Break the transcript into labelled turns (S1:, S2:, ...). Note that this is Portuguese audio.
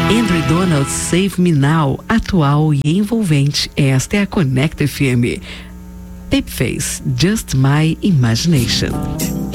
S1: Andrew Donald, Save Me Now, atual e envolvente. Esta é a Connect FM. Babyface, Just My Imagination.